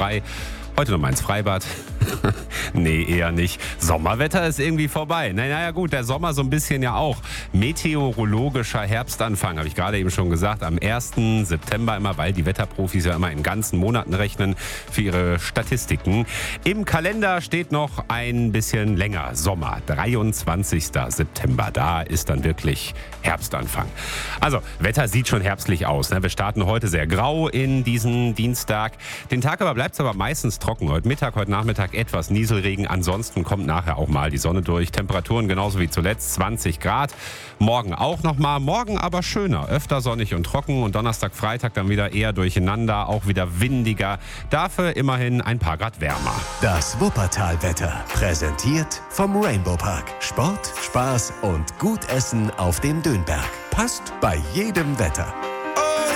frei. Heute noch mal ins Freibad. Nee, eher nicht. Sommerwetter ist irgendwie vorbei. Naja gut, der Sommer so ein bisschen ja auch. Meteorologischer Herbstanfang, habe ich gerade eben schon gesagt. Am 1. September immer, weil die Wetterprofis ja immer in ganzen Monaten rechnen für ihre Statistiken. Im Kalender steht noch ein bisschen länger. Sommer, 23. September. Da ist dann wirklich Herbstanfang. Also, Wetter sieht schon herbstlich aus. Wir starten heute sehr grau in diesen Dienstag. Den Tag aber bleibt es aber meistens trocken. Heute Mittag, heute Nachmittag etwas Nieselregen. Ansonsten kommt nachher auch mal die Sonne durch. Temperaturen genauso wie zuletzt, 20 Grad. Morgen auch nochmal. Morgen aber schöner. Öfter sonnig und trocken. Und Donnerstag, Freitag dann wieder eher durcheinander. Auch wieder windiger. Dafür immerhin ein paar Grad wärmer. Das Wuppertal-Wetter. Präsentiert vom Rainbow Park. Sport, Spaß und gut Essen auf dem Dönberg. Passt bei jedem Wetter.